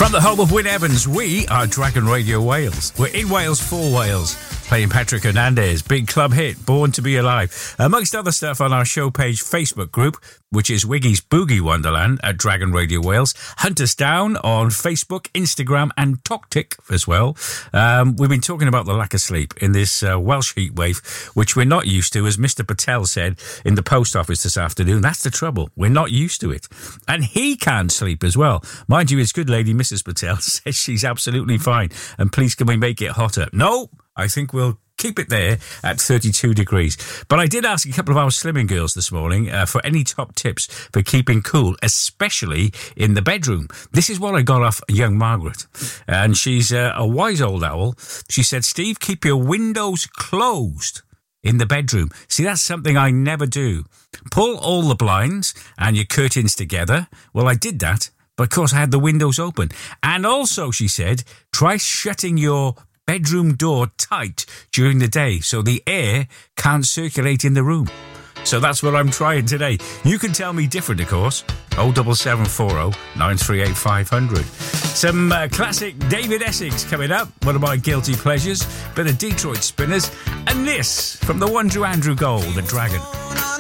From the home of Wyn Evans, we are Dragon Radio Wales. We're in Wales for Wales, playing Patrick Hernandez, big club hit, Born to Be Alive. Amongst other stuff on our show page Facebook group, which is Wiggy's Boogie Wonderland at Dragon Radio Wales. Hunt us down on Facebook, Instagram and TokTik as well. We've been talking about the lack of sleep in this Welsh heatwave, which we're not used to, as Mr. Patel said in the post office this afternoon. That's the trouble. We're not used to it. And he can't sleep as well. Mind you, his good lady, Mrs. Patel, says she's absolutely fine. And please can we make it hotter? No, I think we'll keep it there at 32 degrees. But I did ask a couple of our slimming girls this morning for any top tips for keeping cool, especially in the bedroom. This is what I got off young Margaret. And she's a wise old owl. She said, Steve, keep your windows closed in the bedroom. See, that's something I never do. Pull all the blinds and your curtains together. Well, I did that, but of course I had the windows open. And also, she said, try shutting your bedroom door tight during the day so the air can't circulate in the room. So that's what I'm trying today. You can tell me different, of course. 07740 938 500. Some classic David Essex coming up, one of my guilty pleasures. Bit of Detroit Spinners. And this from the one Drew Andrew Gold, The Dragon.